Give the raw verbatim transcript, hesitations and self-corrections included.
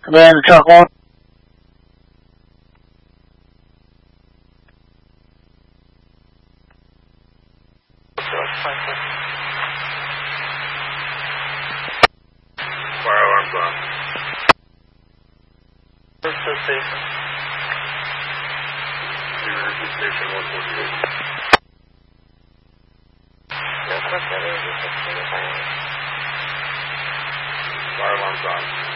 Command to truck one. Fire alarm's on. Station. Emergency station one forty-eight. No, of course, that is. Fire alarm's on.